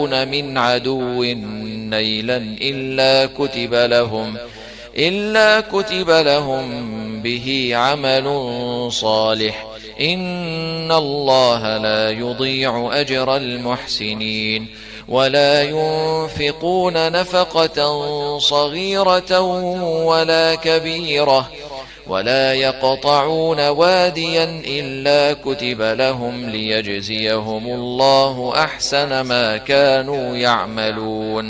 من عدو نيلا إلا كتب لهم به عمل صالح، إن الله لا يضيع أجر المحسنين. ولا ينفقون نفقة صغيرة ولا كبيرة ولا يقطعون واديا إلا كتب لهم ليجزيهم الله أحسن ما كانوا يعملون.